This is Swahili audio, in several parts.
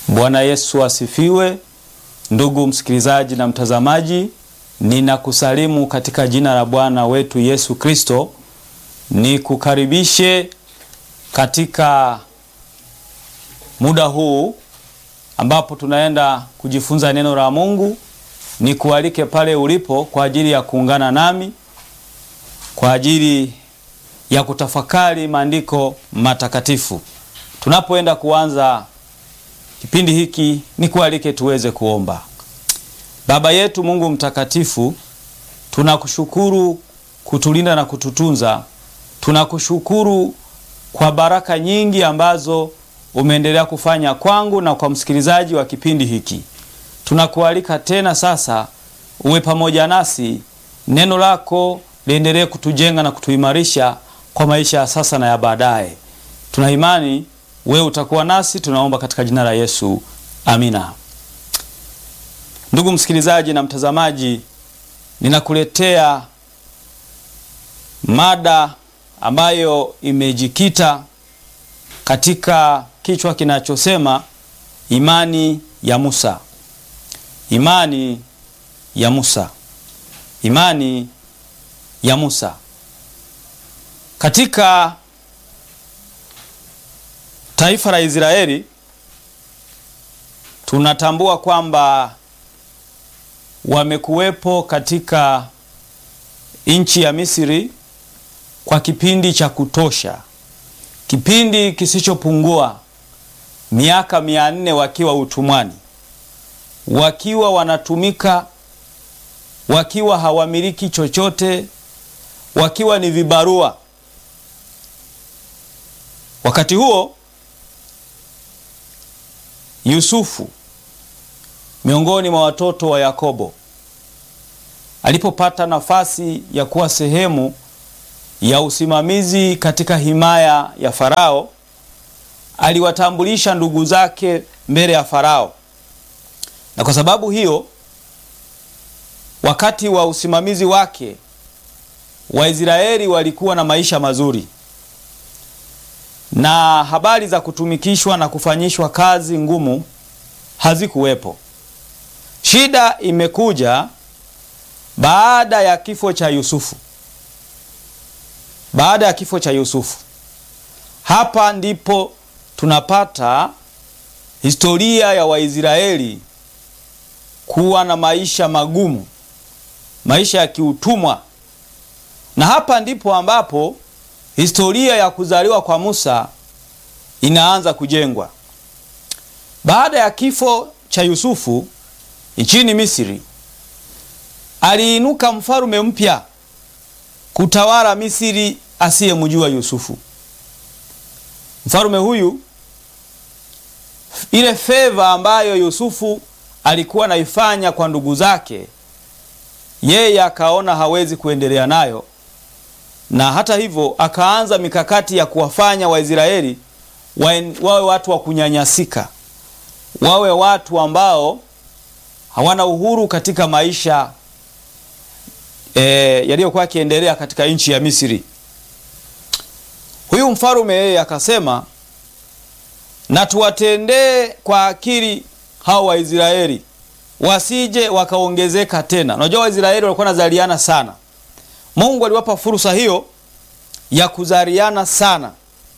Bwana Yesu asifiwe. Ndugu msikilizaji na mtazamaji, ninakusalimu katika jina la Bwana wetu Yesu Kristo. Nikukaribishe katika muda huu ambapo tunaenda kujifunza neno la Mungu. Nikualike pale ulipo kwa ajili ya kuungana nami kwa ajili ya kutafakari maandiko matakatifu. Tunapoenda kuanza kipindi hiki, nikualike tuweze kuomba. Baba yetu Mungu mtakatifu, tunakushukuru kutulinda na kututunza. Tunakushukuru kwa baraka nyingi ambazo umeendelea kufanya kwangu na kwa msikilizaji wa kipindi hiki. Tunakualika tena sasa uwe pamoja nasi, neno lako liendelee kutujenga na kutuimarisha kwa maisha ya sasa na ya baadaye. Tuna imani wewe utakuwa nasi, tunaomba katika jina la Yesu. Amina. Ndugu msikilizaji na mtazamaji, ninakuletea mada ambayo imejikita katika kichwa kinachosema imani ya Musa. Imani ya Musa. Imani ya Musa. Katika taifa la Israeli tunatambua kwamba wamekuwepo katika nchi ya Misri kwa kipindi cha kutosha, kipindi kisichopungua miaka 400 wakiwa utumwani, wakiwa wanatumika, wakiwa hawamiliki chochote, wakiwa ni vibarua. Wakati huo Yusufu, miongoni mwa watoto wa Yakobo, alipopata nafasi ya kuwa sehemu ya usimamizi katika himaya ya Farao, aliwatambulisha ndugu zake mbele ya Farao. Na kwa sababu hiyo, wakati wa usimamizi wake, Waisraeli walikuwa na maisha mazuri, na habari za kutumikishwa na kufanyishwa kazi ngumu hazikuwepo. Shida imekuja baada ya kifo cha Yusufu. Baada ya kifo cha Yusufu, hapa ndipo tunapata historia ya Waisraeli kuwa na maisha magumu, maisha ya kiutumwa. Na hapa ndipo ambapo historia ya kuzaliwa kwa Musa inaanza kujengwa. Baada ya kifo cha Yusufu nchini Misri, aliinuka mfalme mpya kutawala Misri asiyemjua Yusufu. Mfalme huyu, ile favor ambayo Yusufu alikuwa naifanya kwa ndugu zake, yeye akaona hawezi kuendelea nayo, na hata hivyo akaanza mikakati ya kuwafanya Waisraeli wawe watu wa kunyanyasika, wawe watu ambao hawana uhuru katika maisha yaliyokuwa yakiendelea katika nchi ya Misri. Huyu mfalme yeye akasema, na tuwatendee kwa akili hao Waisraeli wasije wakaongezeka tena. Unajua Waisraeli walikuwa nazaliana sana. Mungu aliwapa fursa hiyo ya kuzaliana sana.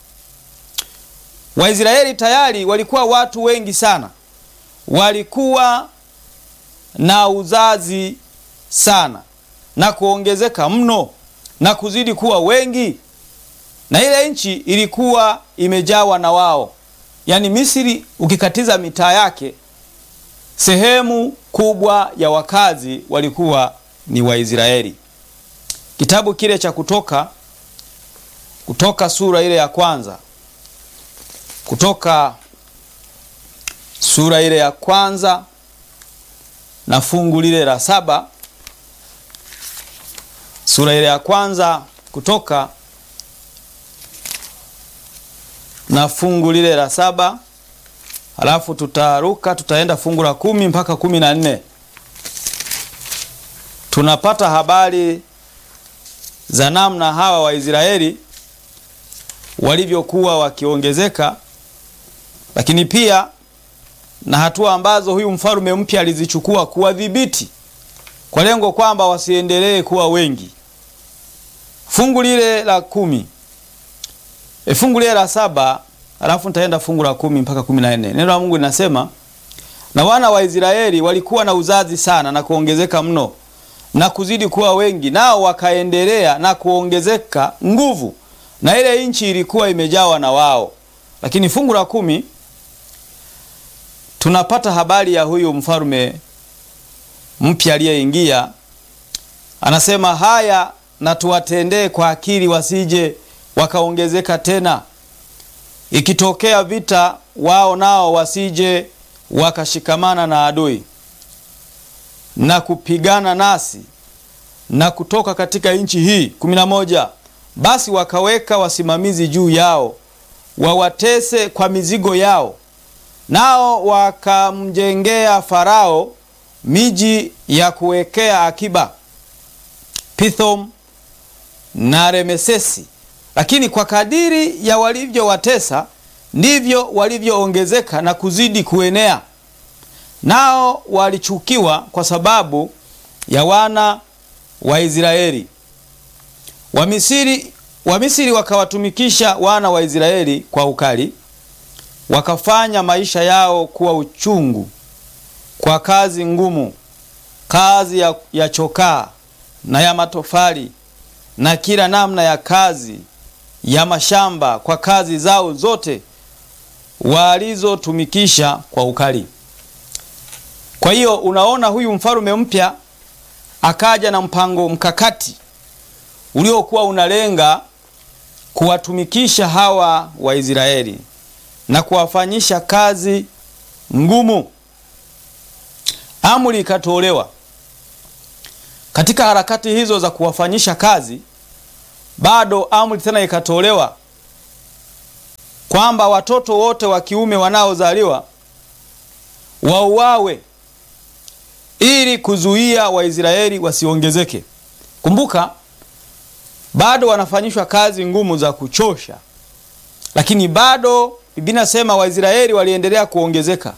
Waisraeli tayari walikuwa watu wengi sana, walikuwa na uzazi sana na kuongezeka mno na kuzidi kuwa wengi, na ile nchi ilikuwa imejawa na wao. Yaani Misri ukikatiza mitaa yake, sehemu kubwa ya wakazi walikuwa ni Waisraeli. Kitabu kile cha Kutoka sura ile ya kwanza, Kutoka sura ile ya kwanza na fungu lile la 7, sura ile ya kwanza Kutoka na fungu lile la 7, halafu tutaenda fungu la 10 mpaka 14. Tunapata habari za namna hawa Waisraeli walivyokuwa wakiongezeka, lakini pia na hatua ambazo huyu mfalme mpya alizichukua kuwadhibiti kwa lengo kwamba wasiendelee kuwa wengi. Fungu lile la 10, fungu lile la 7, alafu nitaenda fungu la 10 mpaka 14. Neno la Mungu linasema, na wana wa Israeli walikuwa na uzazi sana na kuongezeka mno na kuzidi kuwa wengi, nao wakaendelea na kuongezeka nguvu, na ile nchi ilikuwa imejawa na wao. Lakini fungu la 10 tunapata habari ya huyu mfalme mpya aliyeingia. Anasema, haya na tuwatendee kwa akili wasije wakaongezeka tena, ikitokea vita wao nao wasije wakashikamana na adui na kupigana nasi na kutoka katika nchi hii. 11, basi wakaweka wasimamizi juu yao wawatese kwa mizigo yao, nao wakamjengea Farao miji ya kuwekea akiba, Pithom na Remesesi. Lakini kwa kadiri ya walivyowatesa ndivyo walivyoongezeka na kuzidi kuenea, nao walichukiwa kwa sababu ya wana wa Israeli. Wamisri wakawatumikisha wana wa Israeli kwa ukali, wakafanya maisha yao kuwa uchungu kwa kazi ngumu, kazi ya chokaa na ya matofali na kila namna ya kazi ya mashamba, kwa kazi zao zote walizotumikisha kwa ukali. Kwa hiyo unaona huyu mfalme mpya akaja na mpango mkakati uliokuwa unalenga kuwatumikisha hawa wa Israeli na kuwafanyisha kazi ngumu. Amri ikatolewa katika harakati hizo za kuwafanyisha kazi. Bado amri tena ikatolewa kwamba watoto wote wa kiume wanaozaliwa wauawe ili kuzuia Waisraeli wasiongezeke. Kumbuka, bado wanafanyishwa kazi ngumu za kuchosha, lakini bado Biblia inasema Waisraeli waliendelea kuongezeka.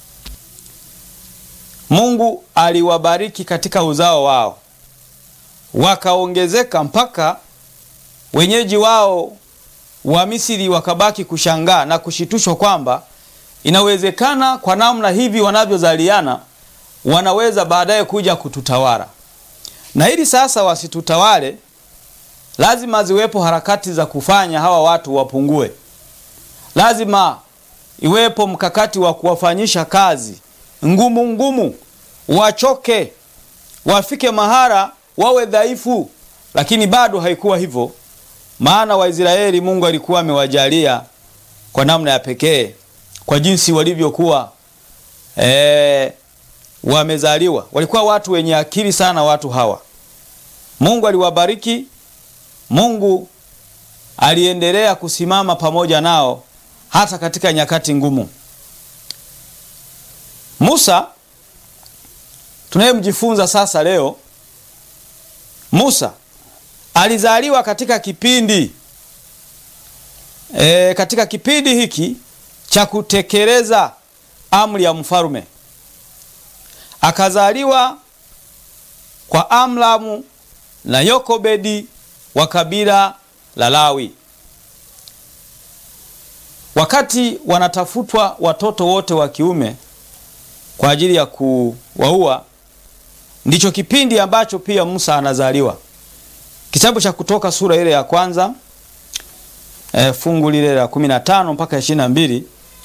Mungu aliwabariki katika uzao wao, wakaongezeka mpaka wenyeji wao wa Misri wakabaki kushangaa na kushitushwa kwamba inawezekana kwa namna hivi wanavyozaliana wanaweza baadaye kuja kututawala. Na ili sasa wasitutawale, lazima ziwepo harakati za kufanya hawa watu wapungue. Lazima iwepo mkakati wa kuwafanyisha kazi ngumu ngumu, wachoke, wafike mahara wawe dhaifu. Lakini bado haikuwa hivyo, maana Waisraeli Mungu alikuwa amewajalia kwa namna ya pekee, kwa jinsi walivyokuwa wamezaliwa. Walikuwa watu wenye akili sana watu hawa. Mungu aliwabariki. Mungu aliendelea kusimama pamoja nao hata katika nyakati ngumu. Musa tunayemjifunza sasa leo, Musa alizaliwa katika kipindi hiki cha kutekeleza amri ya mfalme. Akazaliwa kwa Amramu na Yokobedi wa kabila la Lawi. Wakati wanatafutwa watoto wote wa kiume kwa ajili ya kuwaua, ndicho kipindi ambacho pia Musa anazaliwa. Kitabu cha Kutoka sura ile ya kwanza, fungu lile la 15 mpaka 22,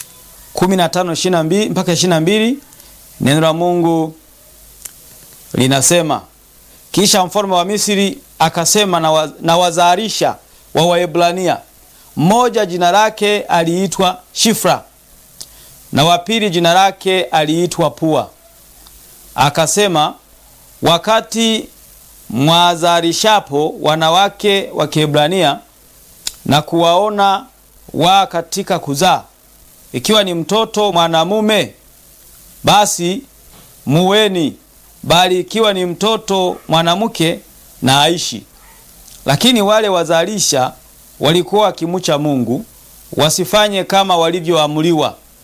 15 mpaka 22, neno la Mungu linasema, kisha mfalme wa Misri akasema na wazalisha wa Waebrania, mmoja jina lake aliitwa Shifra na wa pili jina lake aliitwa Pua. Akasema, wakati mwazalishapo wanawake wa Kiebrania na kuwaona wa katika kuzaa, ikiwa ni mtoto mwanamume basi muweni, bali ikiwa ni mtoto mwanamke na aishi. Lakini wale wazalisha walikuwa wakimucha Mungu, wasifanye kama walivyoamriwa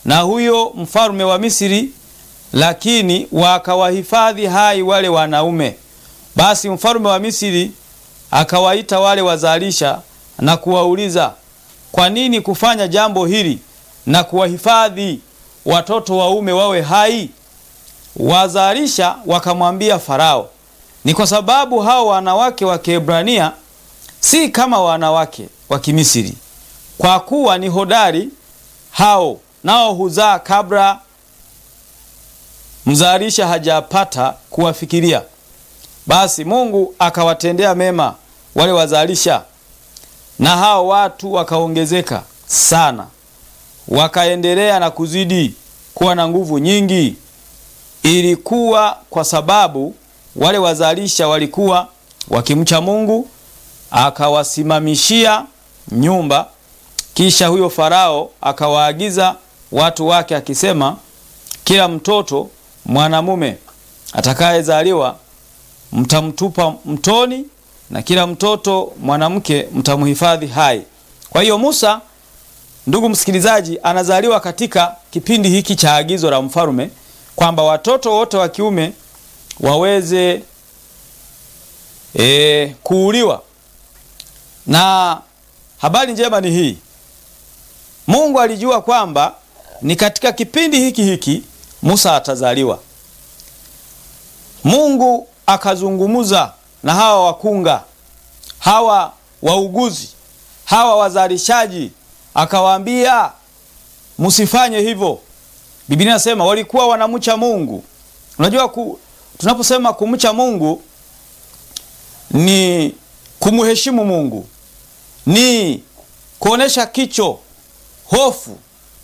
na huyo mfalme wa Misri, lakini wakawahifadhi hai wale wanaume. Basi mfalme wa Misri akawaita wale wazalisha na kuwauliza, kwa nini kufanya jambo hili na kuwahifadhi watoto waume wawe hai? Wazalisha wakamwambia Farao, ni kwa sababu hao wanawake wa Kiebrania si kama wanawake wa Kimisri, kwa kuwa ni hodari hao, nao huzaa kabla mzalisha hajapata kuwafikiria. Basi Mungu akawatendea mema wale wazalisha, na hao watu wakaongezeka sana, wakaendelea na kuzidi kuwa na nguvu nyingi. Ilikuwa kwa sababu wale wazalisha walikuwa wakimcha Mungu, akawasimamishia nyumba. Kisha huyo Farao akawaagiza watu wake akisema, kila mtoto mwanamume atakayezaliwa mtamtupa mtoni, na kila mtoto mwanamke mtamhifadhi hai. Kwa hiyo Musa, ndugu msikilizaji, anazaliwa katika kipindi hiki cha agizo la mfalme kwamba watoto wote wa kiume waweze kuuliwa. Na habari njema ni hii, Mungu alijua kwamba ni katika kipindi hiki Musa atazaliwa. Mungu akazungumuza na hawa wakunga, hawa wauguzi, hawa wazalishaji, akawaambia msifanye hivyo. Biblia inasema walikuwa wanamcha Mungu. Unajua tunaposema kumcha Mungu ni kumheshimu Mungu, ni kuonesha kicho, hofu,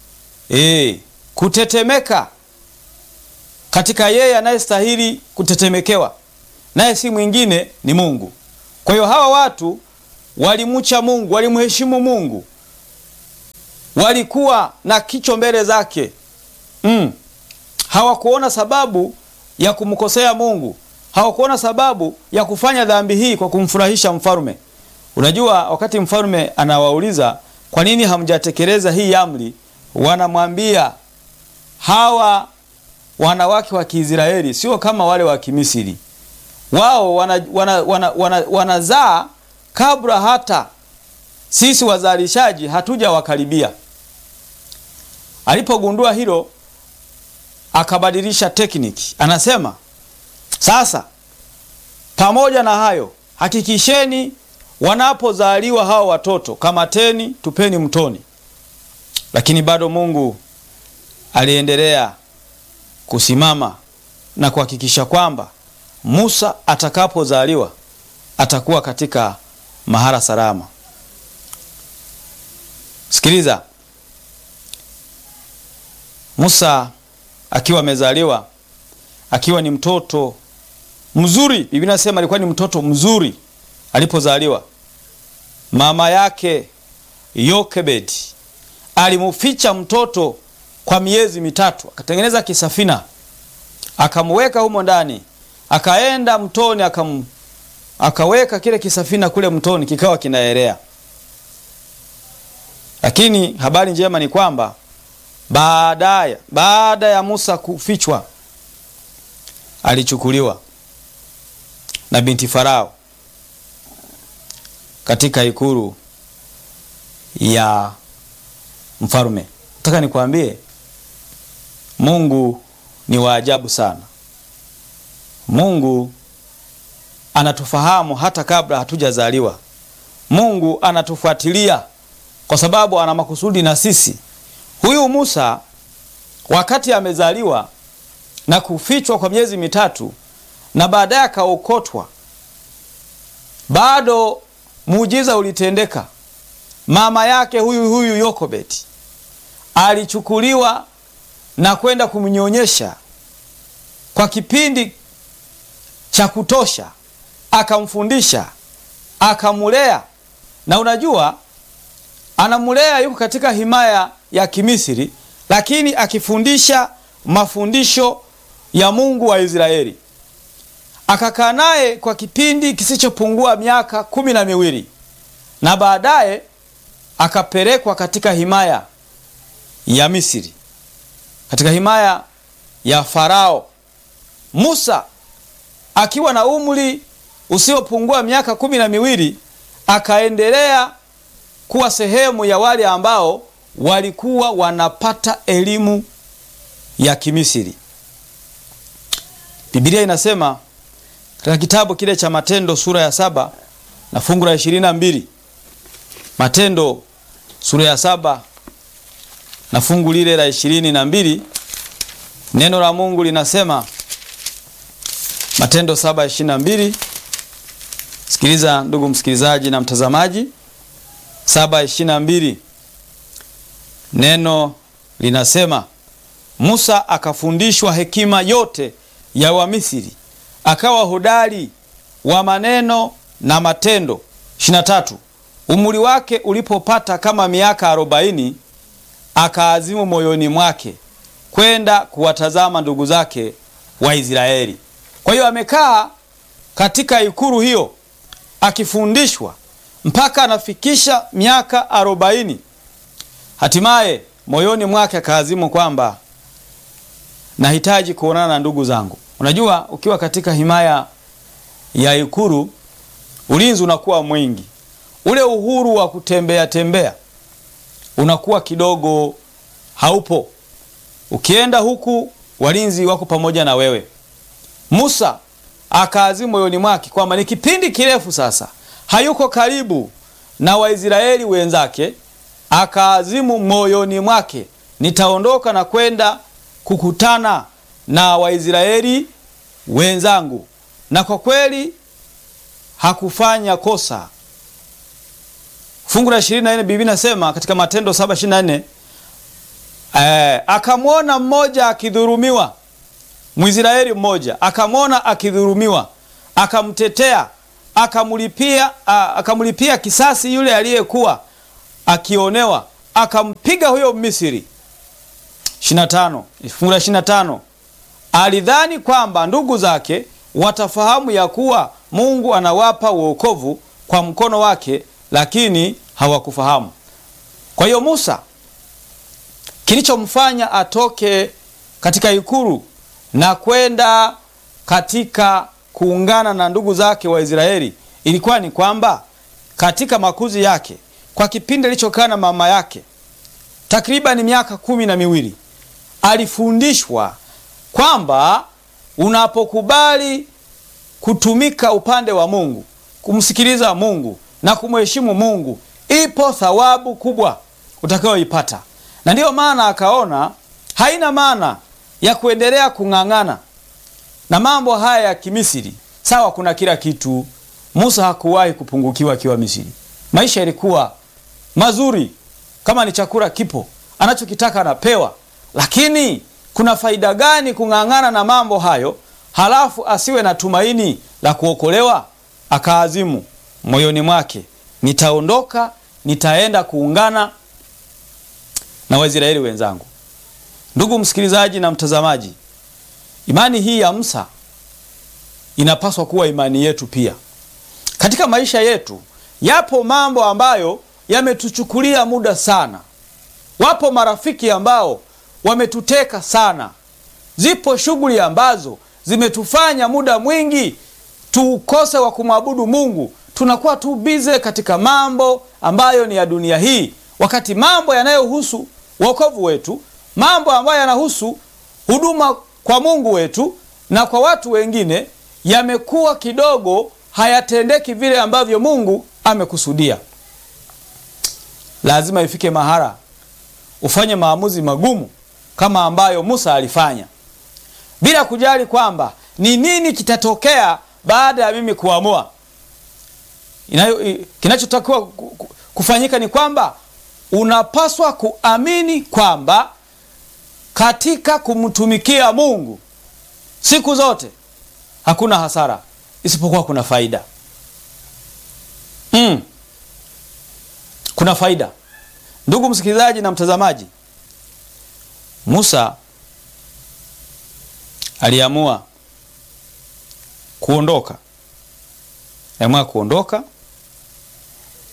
kutetemeka katika yeye anayestahili kutetemekewa, naye si mwingine ni Mungu. Kwa hiyo hawa watu walimcha Mungu, walimheshimu Mungu, walikuwa na kicho mbele zake. Hawakuona sababu ya kumkosea Mungu, hawakuona sababu ya kufanya dhambi hii kwa kumfurahisha mfalme. Unajua, wakati mfalme anawauliza kwa nini hamjatekeleza hii amri, wanamwambia hawa wanawake wa Kiisraeli sio kama wale wa Kimisri. Wao wanazaa kabla hata sisi wazalishaji hatuja wakaribia. Alipogundua hilo, akabadilisha tekniki. Anasema, sasa pamoja na hayo, hakikisheni wanapozaliwa hao watoto kamateni, tupeni mtoni. Lakini bado Mungu aliendelea kusimama na kuhakikisha kwamba Musa atakapozaliwa atakuwa katika mahala salama. Sikiliza, Musa akiwa amezaliwa, akiwa ni mtoto mzuri. Biblia inasema alikuwa ni mtoto mzuri alipozaliwa. Mama yake Yokebedi alimuficha mtoto kwa miezi 3, akatengeneza kisafina, akamweka humo ndani, akaenda mtoni, akaweka kile kisafina kule mtoni, kikawa kinaelea. Lakini habari njema ni kwamba baada ya Musa kufichwa, alichukuliwa na binti Farao katika ikulu ya mfalme. Nataka nikwambie, Mungu ni wa ajabu sana. Mungu anatufahamu hata kabla hatujazaliwa. Mungu anatufuatilia kwa sababu ana makusudi na sisi. Huyu Musa wakati amezaliwa na kufichwa kwa miezi 3 na baadaye akaokotwa, bado muujiza ulitendeka. Mama yake huyu Yokebedi alichukuliwa na kwenda kumnyonyesha kwa kipindi cha kutosha, akamfundisha, akamulea. Na unajua, anamulea yuko katika himaya ya Kimisri, lakini akifundisha mafundisho ya Mungu wa Israeli. Akakaa naye kwa kipindi kisichopungua miaka 12, na baadaye akapelekwa katika himaya ya Misri. katika himaya ya Farao, Musa akiwa na umri usiopungua miaka 12 akaendelea kuwa sehemu ya wale ambao walikuwa wanapata elimu ya Kimisri. Biblia inasema katika kitabu kile cha Matendo sura ya 7 na fungu la 22. Matendo sura ya 7 na fungu lile la 22, neno la Mungu linasema, Matendo 7:22. Sikiliza ndugu msikilizaji na mtazamaji, 7:22, neno linasema, Musa akafundishwa hekima yote ya Wamisri, akawa hodari wa maneno na matendo. 23, umri wake ulipopata kama miaka 40, akaazimu moyoni mwake kwenda kuwatazama ndugu zake Waisraeli. Kwa hiyo amekaa katika ikulu hiyo akifundishwa mpaka anafikisha miaka 40. Hatimaye moyoni mwake akaazimu kwamba nahitaji kuonana na ndugu zangu. Unajua, ukiwa katika himaya ya ikulu, ulinzi unakuwa mwingi. Ule uhuru wa kutembea tembea unakuwa kidogo haupo. Ukienda huku, walinzi wako pamoja na wewe. Musa akaazimu moyoni mwake kwamba ni kipindi kirefu sasa hayuko karibu na Waisraeli wenzake. Akaazimu moyoni mwake, nitaondoka na kwenda kukutana na Waisraeli wenzangu. Na kwa kweli hakufanya kosa. Fungu la 24 Biblia inasema katika Matendo 7:24, akamwona mmoja akidhulumiwa, Mwisraeli mmoja akamwona akidhulumiwa, akamtetea, akamlipia kisasi yule aliyekuwa akionewa, akampiga huyo Misri. 25, fungu la 25, alidhani kwamba ndugu zake watafahamu ya kuwa Mungu anawapa wokovu kwa mkono wake, lakini hawakufahamu. Kwa hiyo Musa, kilichomfanya atoke katika ikulu na kwenda katika kuungana na ndugu zake wa Israeli ilikuwa ni kwamba katika makuzi yake, kwa kipindi alichokaa na mama yake takriban miaka 12, alifundishwa kwamba unapokubali kutumika upande wa Mungu, kumsikiliza Mungu na kumheshimu Mungu, ipo thawabu kubwa utakayoipata. Na ndiyo maana akaona haina maana ya kuendelea kung'ang'ana na mambo haya ya Kimisri. Sawa, kuna kila kitu. Musa hakuwahi kupungukiwa akiwa Misri. Maisha yalikuwa mazuri, kama ni chakula kipo, anachokitaka anapewa. Lakini kuna faida gani kung'ang'ana na mambo hayo halafu asiwe na tumaini la kuokolewa? Akaazimu moyoni mwake, nitaondoka, nitaenda kuungana na Waisraeli wenzangu. Ndugu msikilizaji na mtazamaji, imani hii ya Musa inapaswa kuwa imani yetu pia. Katika maisha yetu yapo mambo ambayo yametuchukulia muda sana. Wapo marafiki ambao wametuteka sana. Zipo shughuli ambazo zimetufanya muda mwingi tukose wa kumwabudu Mungu. Tunakuwa tu bize katika mambo ambayo ni ya dunia hii, wakati mambo yanayohusu wokovu wetu, mambo ambayo yanahusu huduma kwa Mungu wetu na kwa watu wengine, yamekuwa kidogo hayatendeki vile ambavyo Mungu amekusudia. Lazima ifike mahara ufanye maamuzi magumu kama ambayo Musa alifanya, bila kujali kwamba ni nini kitatokea baada ya mimi kuamua. Kinachotakiwa kufanyika ni kwamba unapaswa kuamini kwamba katika kumtumikia Mungu siku zote hakuna hasara, isipokuwa kuna faida. Kuna faida. Ndugu msikilizaji na mtazamaji, Musa aliamua kuondoka.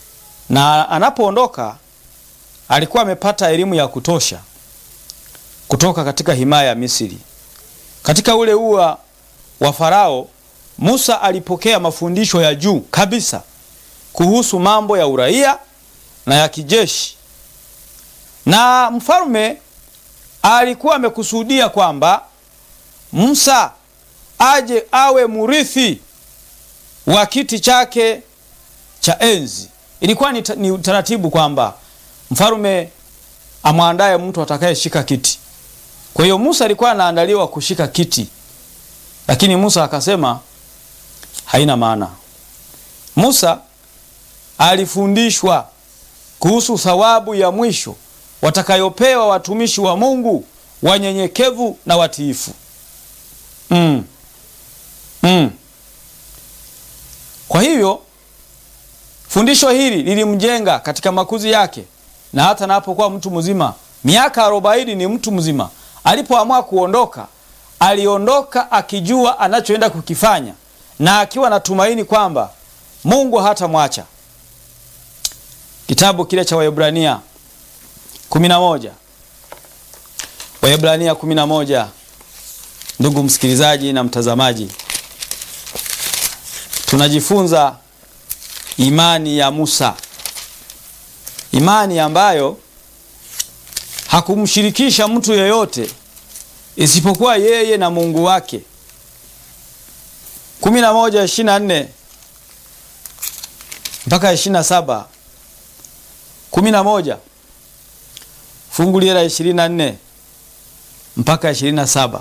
Na anapoondoka alikuwa amepata elimu ya kutosha kutoka katika himaya ya Misri. Katika ule ua wa Farao, Musa alipokea mafundisho ya juu kabisa kuhusu mambo ya uraia na ya kijeshi. Na mfalme alikuwa amekusudia kwamba Musa aje awe murithi wa kiti chake cha enzi. Ilikuwa ni utaratibu kwamba mfalme amwandae mtu atakayeshika kiti. Kwa hiyo Musa alikuwa anaandaliwa kushika kiti. Lakini Musa akasema haina maana. Musa alifundishwa kuhusu thawabu ya mwisho watakayopewa watumishi wa Mungu wanyenyekevu na watiifu. Kwa hivyo fundisho hili lilimjenga katika makuzi yake, na hata anapokuwa mtu mzima, miaka 40 ni mtu mzima, alipoamua kuondoka, aliondoka akijua anachoenda kukifanya na akiwa na tumaini kwamba Mungu hatamwacha. Kitabu kile cha Waebrania 11. Waebrania 11, ndugu msikilizaji na mtazamaji, tunajifunza imani ya Musa. Imani ambayo hakumshirikisha mtu yeyote isipokuwa yeye na Mungu wake. 11:24 mpaka 27. 11 fungu la 24 mpaka 27.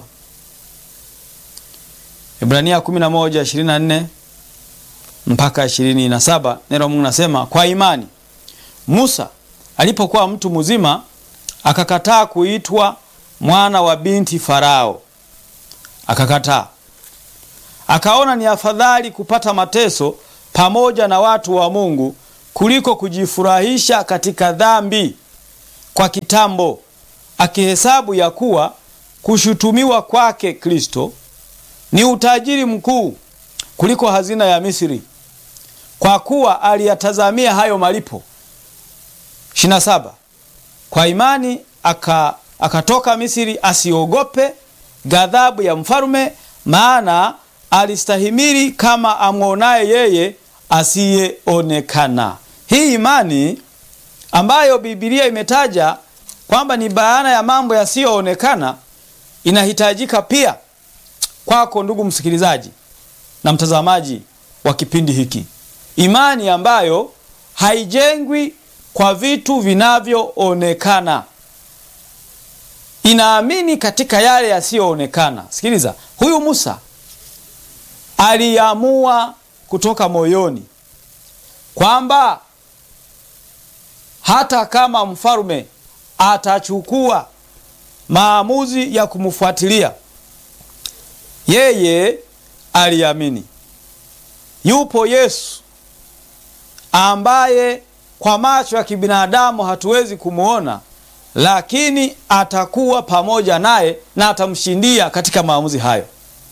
Ibrania 11:24 mpaka 27. Neno Mungu nasema, kwa imani Musa alipokuwa mtu mzima akakataa kuitwa mwana wa binti Farao. Akakataa. Akaona ni afadhali kupata mateso pamoja na watu wa Mungu kuliko kujifurahisha katika dhambi kwa kitambo, akihesabu ya kuwa kushutumiwa kwake Kristo ni utajiri mkuu kuliko hazina ya Misri, kwa kuwa aliyatazamia hayo malipo. 27. Kwa imani akatoka Misri asiogope ghadhabu ya mfalme, maana alistahimili kama amwonaye yeye asiyeonekana. Hii imani ambayo Biblia imetaja kwamba ni bayana ya mambo yasiyoonekana inahitajika pia kwako, ndugu msikilizaji na mtazamaji wa kipindi hiki. Imani ambayo haijengwi kwa vitu vinavyoonekana, inaamini katika yale yasiyoonekana. Sikiliza, huyu Musa aliamua kutoka moyoni kwamba hata kama mfalme atachukua maamuzi ya kumfuatilia, yeye aliamini yupo Yesu ambaye kwa macho ya kibinadamu hatuwezi kumuona, lakini atakuwa pamoja naye na atamshindia katika maamuzi hayo.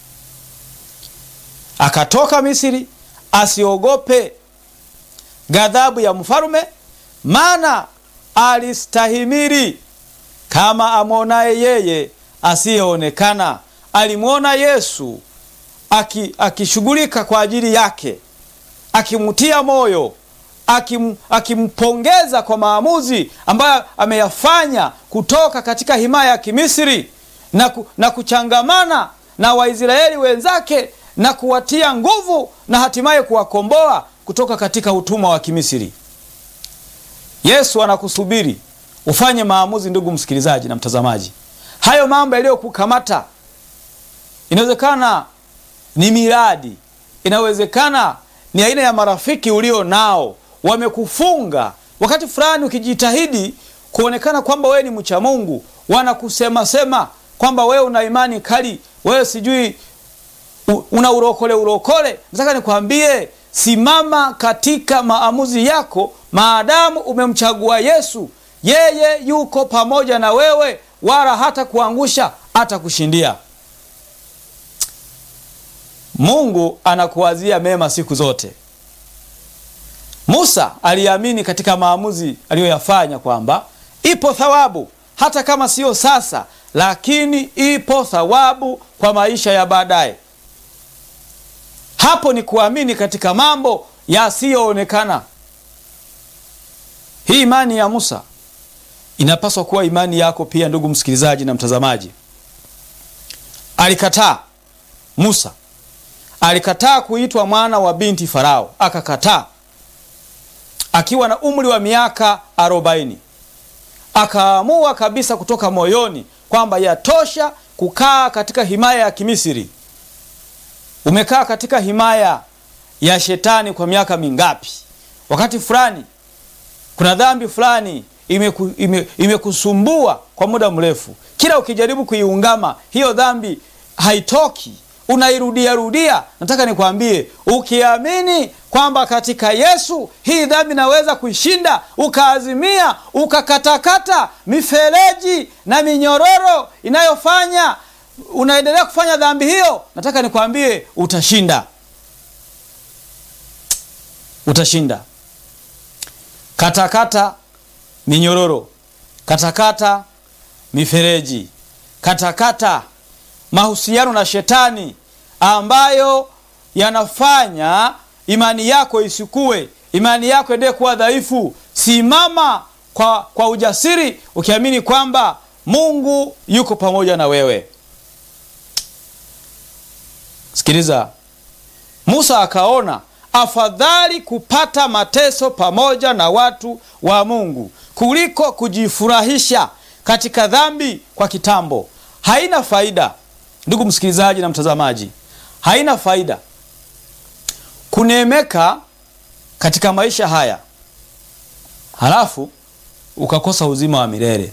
Akatoka Misri asiogope ghadhabu ya mfalme, maana alistahimili kama amwonaye yeye asiyeonekana. Alimwona Yesu akishughulika kwa ajili yake, akimtia moyo, akimpongeza kwa maamuzi ambayo ameyafanya kutoka katika himaya ya Kimisri na kuchangamana na Waisraeli wenzake na kuwatia nguvu na hatimaye kuwakomboa kutoka katika utumwa wa Kimisri. Yesu anakusubiri ufanye maamuzi, ndugu msikilizaji na mtazamaji. Hayo mambo yaliyokukamata, inawezekana ni miradi, inawezekana ni aina ya marafiki ulio nao, wamekufunga. Wakati fulani ukijitahidi kuonekana kwamba wewe ni mcha Mungu, wanakusema kwamba wewe una imani kali, wewe sijui una urokole. Nataka nikwambie, simama katika maamuzi yako, maadamu umemchagua Yesu. Yeye yuko pamoja na wewe, wala hata kuangusha, hata kushindia. Mungu anakuwazia mema siku zote. Musa aliamini katika maamuzi aliyoyafanya kwamba ipo thawabu, hata kama sio sasa, lakini ipo thawabu kwa maisha ya baadaye. Hapo ni kuamini katika mambo yasiyoonekana. Hii imani ya Musa inapaswa kuwa imani yako pia, ndugu msikilizaji na mtazamaji. Musa alikataa kuitwa mwana wa binti Farao, akakataa akiwa na umri wa miaka 40. Akaamua kabisa kutoka moyoni kwamba yatosha kukaa katika himaya ya Kimisri. Umekaa katika himaya ya shetani kwa miaka mingapi? Wakati fulani kuna dhambi fulani imekusumbua kwa muda mrefu. Kila ukijaribu kuiungama hiyo dhambi haitoki, unairudia. Nataka nikwambie, ukiamini kwamba katika Yesu hii dhambi naweza kuishinda, ukaazimia, ukakatakata mifereji na minyororo inayofanya unaendelea kufanya dhambi hiyo, nataka nikwambie utashinda. Utashinda. Katakata minyororo, katakata mifereji, katakata mahusiano na shetani ambayo yanafanya imani yako isikue, imani yako endelee kuwa dhaifu. Simama kwa ujasiri ukiamini kwamba Mungu yuko pamoja na wewe. Sikiliza, Musa akaona afadhali kupata mateso pamoja na watu wa Mungu kuliko kujifurahisha katika dhambi kwa kitambo. Haina faida, ndugu msikilizaji na mtazamaji, haina faida kuneemeka katika maisha haya halafu ukakosa uzima wa milele.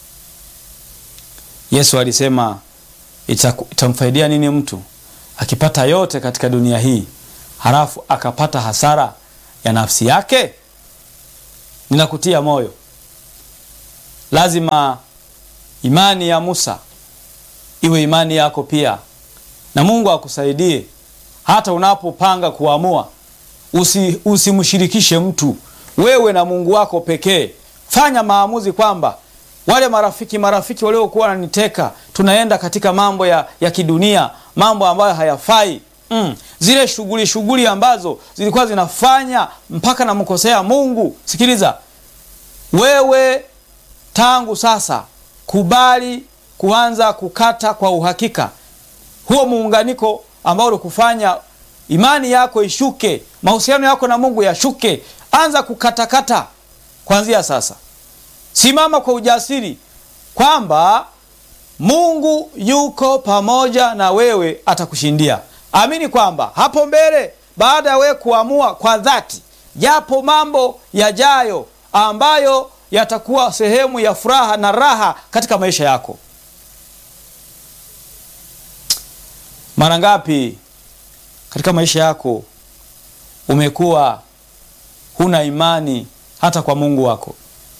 Yesu alisema itamfaidia nini mtu akipata yote katika dunia hii halafu akapata hasara ya nafsi yake? Ninakutia moyo, lazima imani ya Musa iwe imani yako pia, na Mungu akusaidie hata unapopanga kuamua. Usimshirikishe mtu, wewe na Mungu wako pekee. Fanya maamuzi kwamba wale marafiki waliokuwa wananiteka, tunaenda katika mambo ya kidunia, mambo ambayo hayafai. Zile shughuli ambazo zilikuwa zinafanya mpaka namkosea Mungu. Sikiliza, wewe tangu sasa kubali kuanza kukata kwa uhakika huo muunganiko ambao ulikufanya imani yako ishuke, mahusiano yako na Mungu yashuke. Anza kukatakata kuanzia sasa. Simama kwa ujasiri kwamba Mungu yuko pamoja na wewe, atakushindia. Amini kwamba hapo mbele, baada ya wewe kuamua kwa dhati, yapo mambo yajayo ambayo yatakuwa sehemu ya furaha na raha katika maisha yako. Mara ngapi katika maisha yako umekuwa huna imani hata kwa Mungu wako?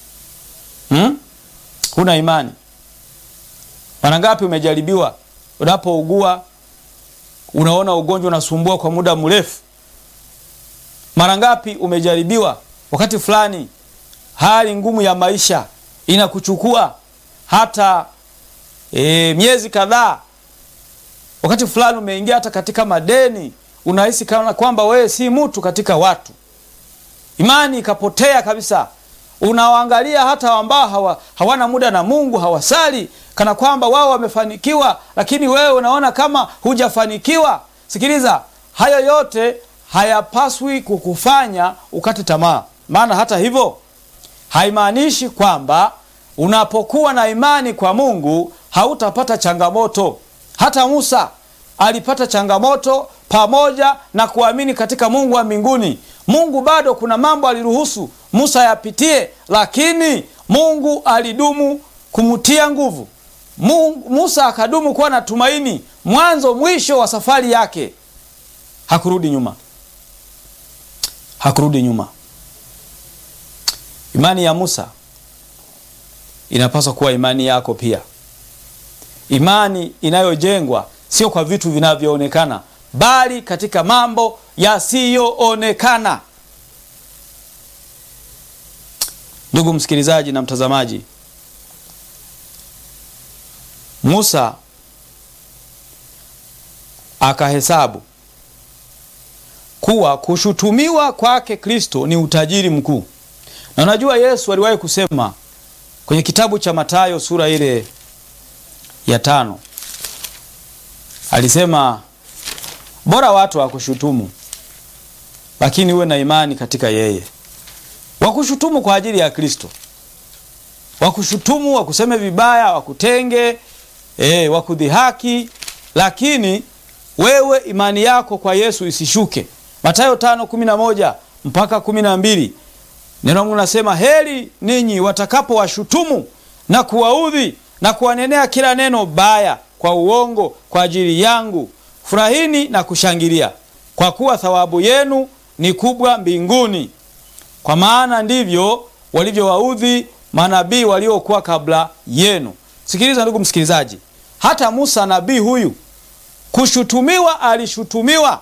Huna imani. Mara ngapi umejaribiwa, unapougua unaona ugonjwa unasumbua kwa muda mrefu? Mara ngapi umejaribiwa wakati fulani hali ngumu ya maisha inakuchukua hata miezi kadhaa? Wakati fulani umeingia hata katika madeni, unahisi kana kwamba wewe si mtu katika watu. Imani ikapotea kabisa. Unawaangalia hata ambao hawana muda na Mungu, hawasali, kana kwamba wao wamefanikiwa, lakini wewe unaona kama hujafanikiwa. Sikiliza, hayo yote hayapaswi kukufanya ukate tamaa. Maana hata hivyo haimaanishi kwamba unapokuwa na imani kwa Mungu hautapata changamoto. Hata Musa alipata changamoto pamoja na kuamini katika Mungu wa mbinguni. Mungu bado kuna mambo aliruhusu Musa yapitie, lakini Mungu alidumu kumtia nguvu. Musa akadumu kuwa na tumaini mwanzo mwisho wa safari yake. Hakurudi nyuma. Hakurudi nyuma. Imani ya Musa inapaswa kuwa imani yako pia. Imani inayojengwa sio kwa vitu vinavyoonekana, bali katika mambo yasiyoonekana. Ndugu msikilizaji na mtazamaji, Musa akahesabu kuwa kushutumiwa kwake Kristo ni utajiri mkuu. Na unajua Yesu aliwahi kusema kwenye kitabu cha Mathayo sura ile ya 5, alisema bora watu wakushutumu, lakini uwe na imani katika yeye. Wakushutumu kwa ajili ya Kristo, wakushutumu, wakuseme vibaya, wakutenge, wakudhihaki, lakini wewe imani yako kwa Yesu isishuke. Mathayo 5:11 mpaka 12, neno la Mungu nasema, heri ninyi watakapo washutumu na kuwaudhi na kuwanenea kila neno baya kwa uongo kwa ajili yangu. Furahini na kushangilia, kwa kuwa thawabu yenu ni kubwa mbinguni, kwa maana ndivyo walivyowaudhi manabii waliokuwa kabla yenu. Sikiliza ndugu msikilizaji, hata Musa nabii huyu kushutumiwa, alishutumiwa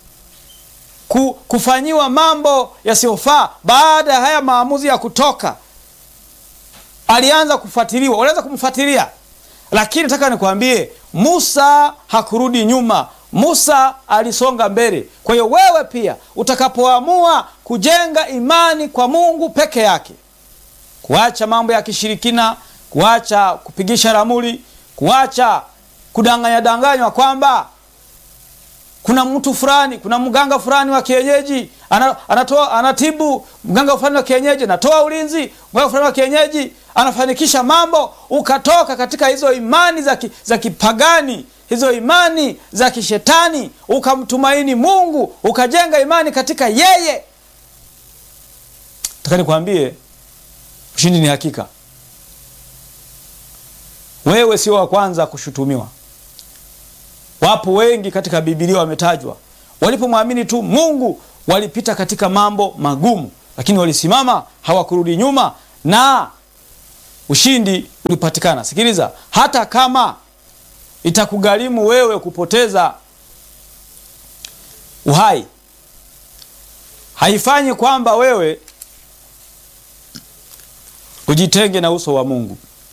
kufanyiwa mambo yasiyofaa. Baada ya haya maamuzi ya Kutoka, alianza kufuatiliwa, walianza kumfuatilia. Lakini nataka nikwambie, Musa hakurudi nyuma, Musa alisonga mbele. Kwa hiyo wewe pia utakapoamua kujenga imani kwa Mungu peke yake, kuacha mambo ya kishirikina, kuacha kupigisha ramuli, kuacha kudanganywa kwamba kuna mtu fulani, kuna mganga fulani wa kienyeji anatibu, mganga fulani wa kienyeji anatoa ulinzi, mganga fulani wa kienyeji anafanikisha mambo, ukatoka katika hizo imani za kipagani, hizo imani za kishetani, ukamtumaini Mungu, ukajenga imani katika yeye. Nataka nikwambie, ushindi ni hakika. Wewe sio wa kwanza kushutumiwa. Wapo wengi katika Biblia wametajwa, walipomwamini tu Mungu walipita katika mambo magumu, lakini walisimama, hawakurudi nyuma na ushindi ulipatikana. Sikiliza, hata kama itakugharimu wewe kupoteza uhai, haifanyi kwamba wewe ujitenge na uso wa Mungu.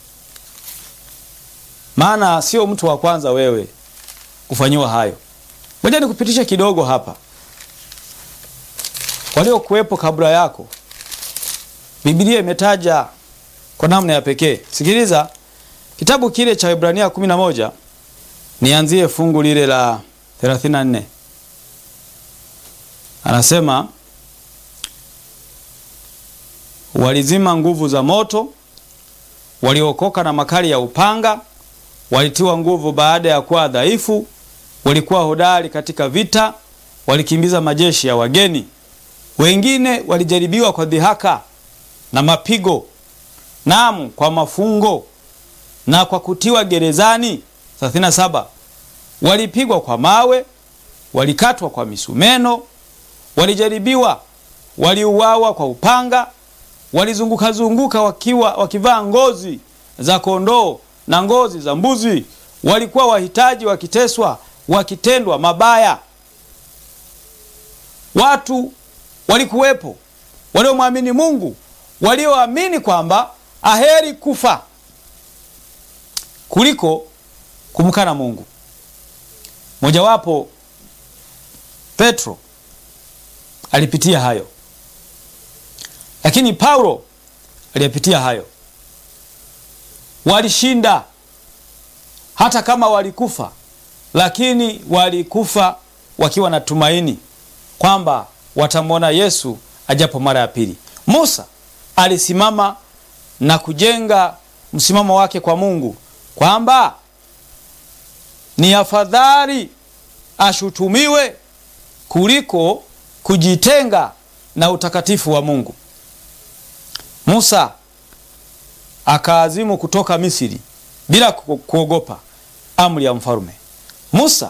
Maana sio mtu wa kwanza wewe kufanyiwa hayo. Ngoja nikupitishe kidogo hapa waliokuwepo kabla yako. Biblia imetaja kwa namna ya pekee. Sikiliza kitabu kile cha Ibrania 11, nianzie fungu lile la 34. Anasema, walizima nguvu za moto, waliokoka na makali ya upanga, walitiwa nguvu baada ya kuwa dhaifu, walikuwa hodari katika vita, walikimbiza majeshi ya wageni. Wengine walijaribiwa kwa dhihaka na mapigo, naam, kwa mafungo na kwa kutiwa gerezani. 37. Walipigwa kwa mawe, walikatwa kwa misumeno, walijaribiwa, waliuawa kwa upanga, walizunguka wakivaa ngozi za kondoo na ngozi za mbuzi, walikuwa wahitaji, wakiteswa, wakitendwa mabaya. Watu walikuwepo waliomwamini Mungu, walioamini kwamba aheri kufa kuliko kumkana Mungu. Mojawapo Petro alipitia hayo, lakini Paulo alipitia hayo. Walishinda, hata kama walikufa, lakini walikufa wakiwa na tumaini kwamba watamwona Yesu ajapo mara ya pili. Musa alisimama na kujenga msimamo wake kwa Mungu kwamba ni afadhali ashutumiwe kuliko kujitenga na utakatifu wa Mungu. Musa akaazimu kutoka Misri bila kuogopa amri ya mfalme. Musa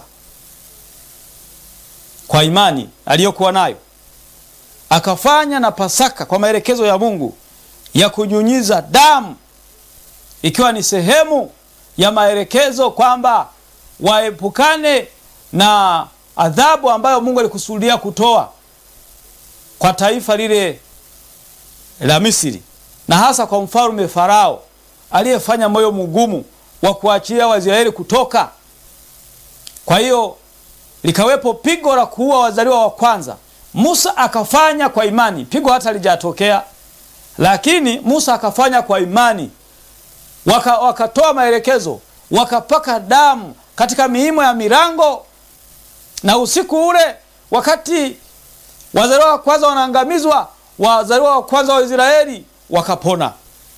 kwa imani aliyokuwa nayo akafanya na Pasaka kwa maelekezo ya Mungu ya kunyunyiza damu, ikiwa ni sehemu ya maelekezo kwamba waepukane na adhabu ambayo Mungu alikusudia kutoa kwa taifa lile la Misri, na hasa kwa mfalme Farao aliyefanya moyo mgumu wa kuachia Waisraeli kutoka. Kwa hiyo likawepo pigo la kuua wazaliwa wa kwanza. Musa akafanya kwa imani, pigo hata lijatokea, lakini Musa akafanya kwa imani. Wakatoa maelekezo, wakapaka damu katika miimo ya milango, na usiku ule wakati wazaliwa wa kwanza wanaangamizwa, wazaliwa wa kwanza wa Israeli wakapona.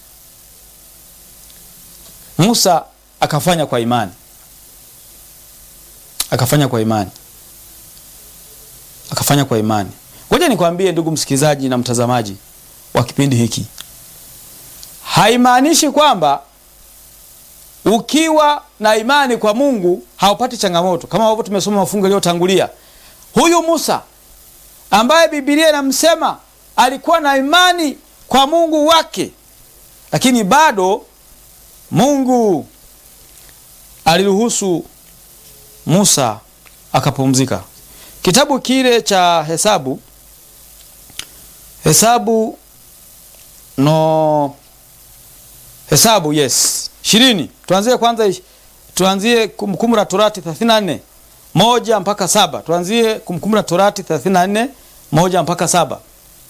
Musa akafanya kwa imani. Akafanya kwa imani. Akafanya kwa imani. Ngoja nikwambie ndugu msikilizaji na mtazamaji wa kipindi hiki, haimaanishi kwamba ukiwa na imani kwa Mungu haupati changamoto. Kama ambavyo tumesoma mafungu yaliyotangulia, huyu Musa ambaye Biblia inamsema alikuwa na imani kwa Mungu wake, lakini bado Mungu aliruhusu Musa akapumzika. Kitabu kile cha Hesabu 20. Tuanzie Kumbukumbu la Torati 34 1 mpaka 7. Tuanzie Kumbukumbu la Torati 34 1 mpaka 7.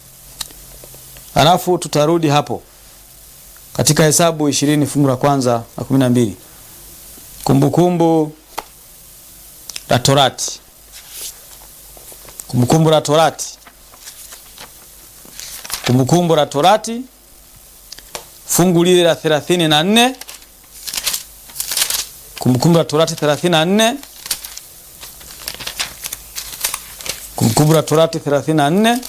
Alafu tutarudi hapo katika Hesabu 20 fungu la kwanza na 12. Kumbukumbu la Torati. Kumbukumbu la Torati. Kumbukumbu la Torati fungu lile la 34. Kumbukumbu la Torati 34. Kumbukumbu la Torati 34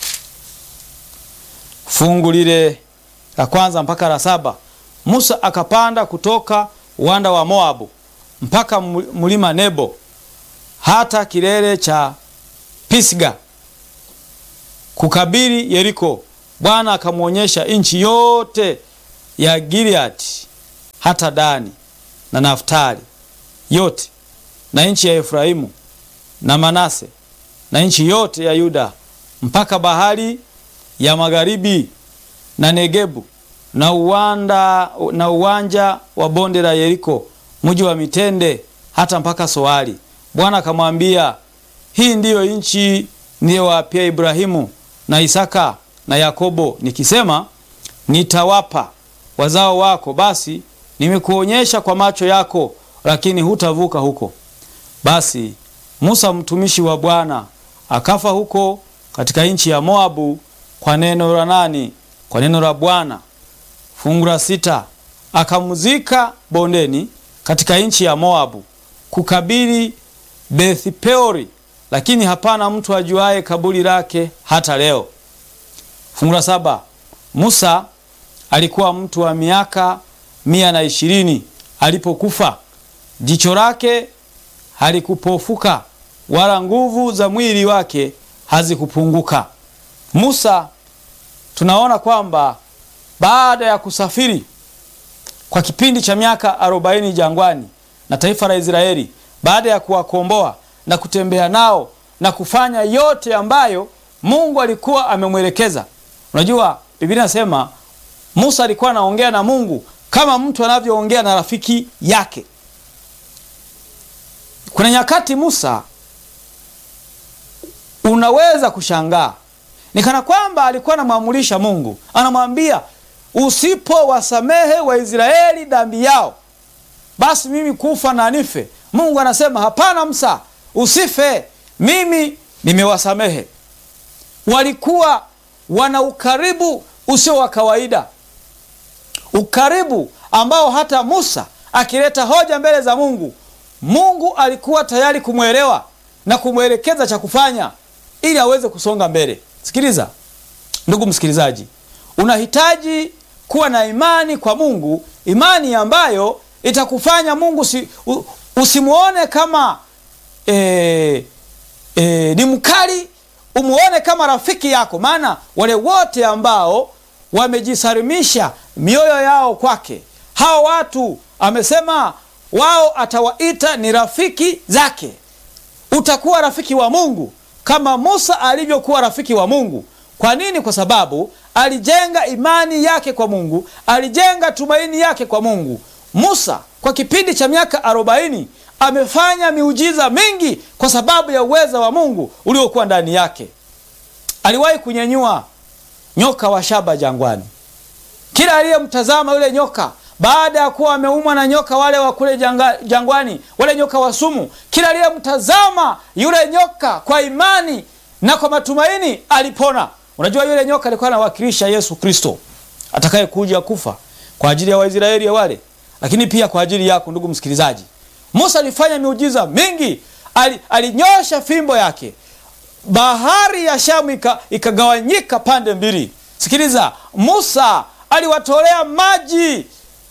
fungu lile la kwanza mpaka la 7. Musa akapanda kutoka uwanda wa Moabu mpaka mlima Nebo hata kilele cha Pisga kukabili Yeriko. Bwana akamwonyesha nchi yote ya Gilead hata Dani na Naftali yote, na nchi ya Efraimu na Manase, na nchi yote ya Yuda mpaka bahari ya magharibi na Negebu na uwanja wa bonde la Yeriko, mji wa mitende, hata mpaka Soari. Bwana akamwambia, hii ndiyo nchi niliyowapia Ibrahimu na Isaka na Yakobo nikisema, nitawapa wazao wako. Basi nimekuonyesha kwa macho yako, lakini hutavuka huko. Basi Musa mtumishi wa Bwana akafa huko katika nchi ya Moabu kwa neno la nani? Kwa neno la Bwana. Fungu la 6, akamzika bondeni katika nchi ya Moabu kukabili Beth-peori, lakini hapana mtu ajuaye kaburi lake hata leo. Fungu la 7, Musa alikuwa mtu wa miaka 120 alipokufa. Jicho lake halikupofuka wala nguvu za mwili wake hazikupunguka. Musa tunaona kwamba baada ya kusafiri kwa kipindi cha miaka 40 jangwani na taifa la Israeli, baada ya kuwakomboa na kutembea nao na kufanya yote ambayo Mungu alikuwa amemwelekeza. Unajua Biblia inasema Musa alikuwa anaongea na Mungu kama mtu anavyoongea na rafiki yake. Kuna nyakati Musa unaweza kushangaa, ni kana kwamba alikuwa anamwamurisha Mungu, anamwambia usipowasamehe Waisraeli dhambi yao, basi mimi kufa na nife. Mungu anasema hapana Musa, usife, mimi nimewasamehe. Walikuwa wana ukaribu usio wa kawaida, ukaribu ambao hata Musa akileta hoja mbele za Mungu, Mungu alikuwa tayari kumwelewa na kumwelekeza cha kufanya ili aweze kusonga mbele. Sikiliza ndugu msikilizaji, unahitaji kuwa na imani kwa Mungu, imani ambayo itakufanya Mungu usimuone kama ni mkali, umuone kama rafiki yako. Maana wale wote ambao wamejisalimisha mioyo yao kwake, hao watu amesema wao atawaita ni rafiki zake. Utakuwa rafiki wa Mungu kama Musa alivyokuwa rafiki wa Mungu. Kwa nini? Kwa sababu alijenga imani yake kwa Mungu, alijenga tumaini yake kwa Mungu. Musa kwa kipindi cha miaka 40 amefanya miujiza mingi kwa sababu ya uweza wa Mungu uliokuwa ndani yake. Aliwahi kunyanyua nyoka wa shaba jangwani. Kila aliyemtazama yule nyoka baada ya kuwa ameumwa na nyoka wale wa kule jangwani, wale nyoka wa sumu, kila aliyemtazama yule nyoka kwa imani na kwa matumaini alipona. Unajua yule nyoka alikuwa anawakilisha Yesu Kristo atakaye kuja kufa kwa ajili ya Waisraeli wale, lakini pia kwa ajili yako ndugu msikilizaji. Musa alifanya miujiza mingi. Alinyosha fimbo yake, bahari ya Shamu ikagawanyika pande mbili. Sikiliza, Musa aliwatolea maji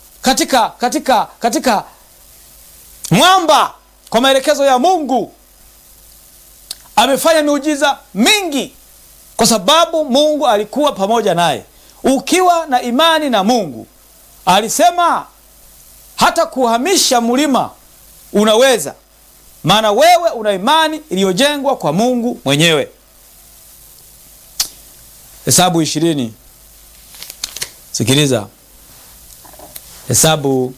katika mwamba kwa maelekezo ya Mungu. Amefanya miujiza mingi kwa sababu Mungu alikuwa pamoja naye. Ukiwa na imani na Mungu, alisema hata kuhamisha mlima unaweza, maana wewe una imani iliyojengwa kwa Mungu mwenyewe. Hesabu 20. Sikiliza. Hesabu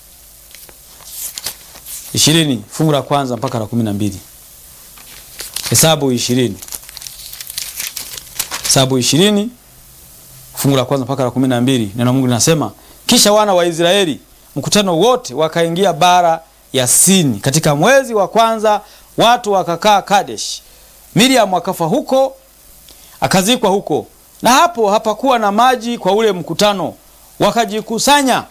20 fungu la kwanza mpaka la 12. Hesabu 20. Hesabu 20 fungu la kwanza mpaka la 12. Neno Mungu linasema, kisha wana wa Israeli mkutano wote wakaingia bara ya Sini katika mwezi wa kwanza, watu wakakaa Kadesh. Miriam akafa huko, akazikwa huko, na hapo hapakuwa na maji kwa ule mkutano. Wakajikusanya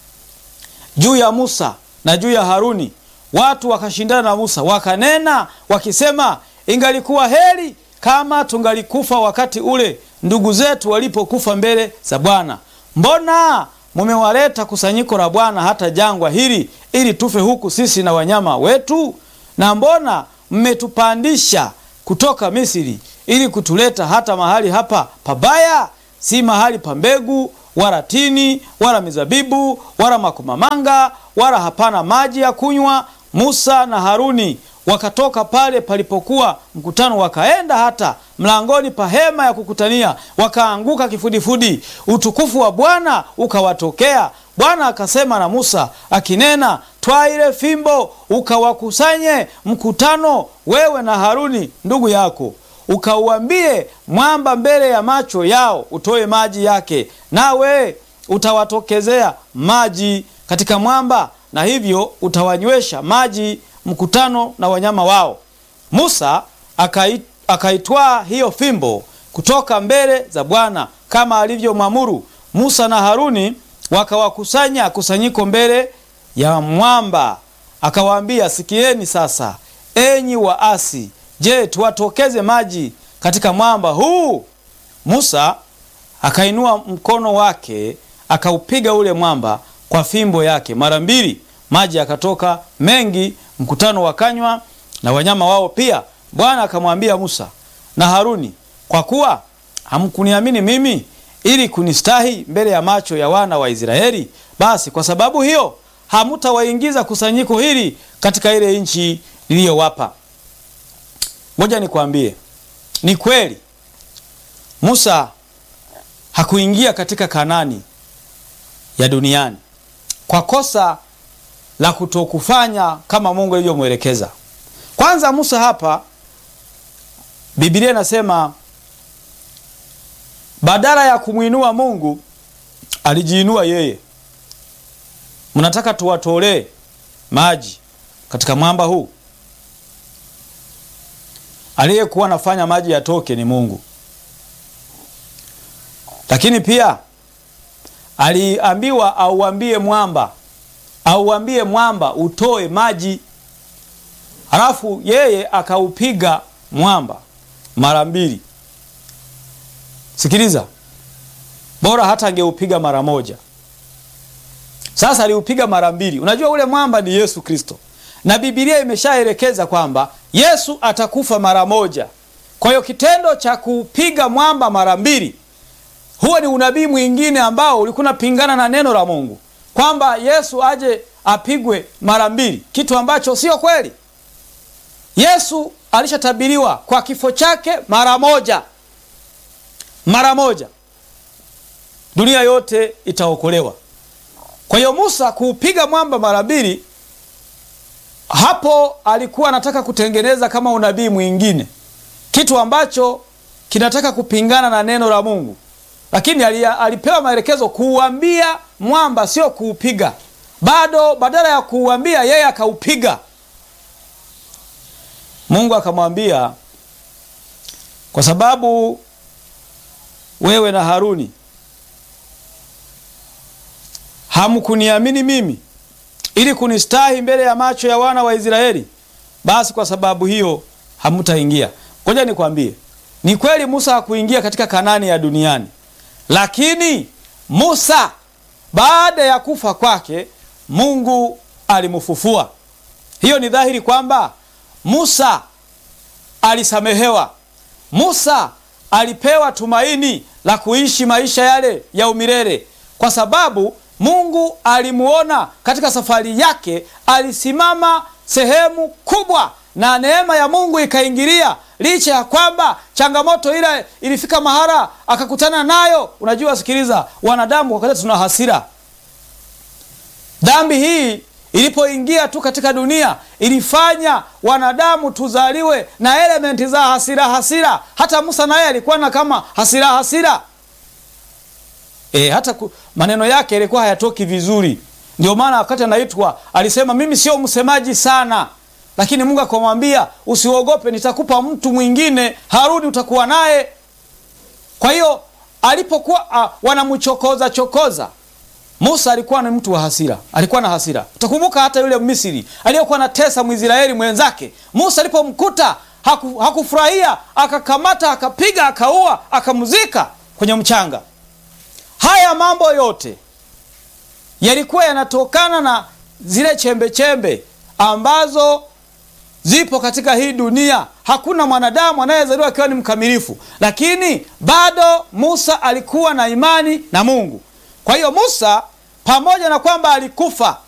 juu ya Musa na juu ya Haruni. Watu wakashindana na Musa, wakanena wakisema, ingalikuwa heri kama tungalikufa wakati ule ndugu zetu walipokufa mbele za Bwana. Mbona mumewaleta kusanyiko la Bwana hata jangwa hili ili tufe huku sisi na wanyama wetu? Na mbona mmetupandisha kutoka Misri ili kutuleta hata mahali hapa pabaya, si mahali pa mbegu wala tini wala mizabibu wala makomamanga, wala hapana maji ya kunywa? Musa na Haruni wakatoka pale palipokuwa mkutano, wakaenda hata mlangoni pa hema ya kukutania, wakaanguka kifudifudi. Utukufu wa Bwana ukawatokea. Bwana akasema na Musa akinena, twaa ile fimbo ukawakusanye mkutano, wewe na Haruni ndugu yako, ukauambie mwamba mbele ya macho yao utoe maji yake, nawe utawatokezea maji katika mwamba, na hivyo utawanywesha maji mkutano na wanyama wao. Musa akaitwaa hiyo fimbo kutoka mbele za Bwana kama alivyomwamuru. Musa na Haruni wakawakusanya kusanyiko mbele ya mwamba. Akawaambia, sikieni sasa enyi waasi, je, tuwatokeze maji katika mwamba huu? Musa akainua mkono wake akaupiga ule mwamba kwa fimbo yake mara mbili, maji yakatoka mengi, mkutano wakanywa na wanyama wao pia. Bwana akamwambia Musa na Haruni, kwa kuwa hamkuniamini mimi ili kunistahi mbele ya macho ya wana wa Israeli, basi kwa sababu hiyo hamutawaingiza kusanyiko hili katika ile nchi niliyowapa. Ngoja nikwambie, ni kweli Musa hakuingia katika Kanani ya duniani kwa kosa la kutokufanya kama Mungu alivyomwelekeza. Kwanza Musa hapa, Biblia inasema badala ya kumuinua Mungu alijiinua yeye. Mnataka tuwatolee maji katika mwamba huu? Aliyekuwa anafanya maji yatoke ni Mungu. Lakini pia aliambiwa auambie mwamba utoe maji. Halafu yeye akaupiga mwamba mara mbili. Sikiliza, bora hata angeupiga mara moja. Sasa aliupiga mara mbili. Unajua ule mwamba ni Yesu Kristo, na Biblia imeshaelekeza kwamba Yesu atakufa mara moja. Kwa hiyo kitendo cha kupiga mwamba mara mbili, huo ni unabii mwingine ambao ulikuwa unapingana na neno la Mungu, kwamba Yesu aje apigwe mara mbili, kitu ambacho sio kweli. Yesu alishatabiriwa kwa kifo chake mara moja. Mara moja dunia yote itaokolewa. Kwa hiyo Musa kuupiga mwamba mara mbili, hapo alikuwa anataka kutengeneza kama unabii mwingine, kitu ambacho kinataka kupingana na neno la Mungu. Lakini alipewa maelekezo kuuambia mwamba, sio kuupiga. Badala ya kuuambia, yeye akaupiga. Mungu akamwambia, kwa sababu wewe na Haruni hamkuniamini mimi ili kunistahi mbele ya macho ya wana wa Israeli, basi kwa sababu hiyo hamtaingia. Ngoja nikwambie, ni kweli Musa hakuingia katika Kanaani ya duniani, lakini Musa baada ya kufa kwake Mungu alimfufua. Hiyo ni dhahiri kwamba Musa alisamehewa. Musa alipewa tumaini la kuishi maisha yale ya umilele, kwa sababu Mungu alimuona katika safari yake, alisimama sehemu kubwa na neema ya Mungu ikaingilia, licha ya kwamba changamoto ile ilifika mahara akakutana nayo. Unajua, sikiliza, wanadamu wakati tuna hasira. Dhambi hii ilipoingia tu katika dunia, ilifanya wanadamu tuzaliwe na elementi za hasira. Hata Musa naye alikuwa na kama hasira. Hata maneno yake yalikuwa hayatoki vizuri. Ndio maana wakati anaitwa alisema, mimi sio msemaji sana. Lakini Mungu akamwambia, usiogope, nitakupa mtu mwingine, Haruni utakuwa naye. Kwa hiyo alipokuwa wanamchokoza, Musa alikuwa ni mtu wa hasira, alikuwa na hasira. Utakumbuka hata yule Misri aliyekuwa anatesa Mwisraeli mwenzake, Musa alipomkuta hakufurahia, akakamata, akapiga, akaua, akamzika kwenye mchanga. Haya mambo yote yalikuwa yanatokana na zile chembe ambazo zipo katika hii dunia. Hakuna mwanadamu anayezaliwa akiwa ni mkamilifu, lakini bado Musa alikuwa na imani na Mungu. Kwa hiyo Musa, pamoja na kwamba alikufa,